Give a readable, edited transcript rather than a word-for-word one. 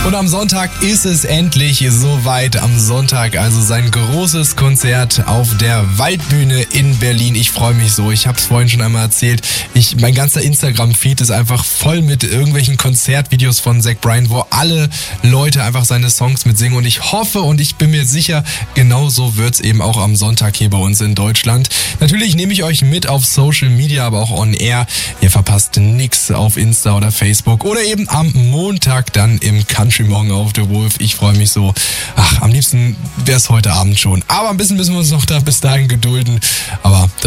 Und am Sonntag ist es endlich soweit. Am Sonntag also sein großes Konzert auf der Waldbühne in Berlin. Ich freue mich so. Ich habe es vorhin schon einmal erzählt. Mein ganzer Instagram-Feed ist einfach voll mit irgendwelchen Konzertvideos von Zach Bryan, wo alle Leute einfach seine Songs mitsingen. Und ich hoffe und ich bin mir sicher, genauso wird es eben auch am Sonntag hier bei uns in Deutschland. Natürlich nehme ich euch mit auf Social Media, aber auch on air. Ihr verpasst nichts auf Insta oder Facebook oder eben am Montag dann im Country Morgen auf The Wolf. Ich freue mich so. Am liebsten wäre es heute Abend schon. Aber ein bisschen müssen wir uns noch bis dahin gedulden. Aber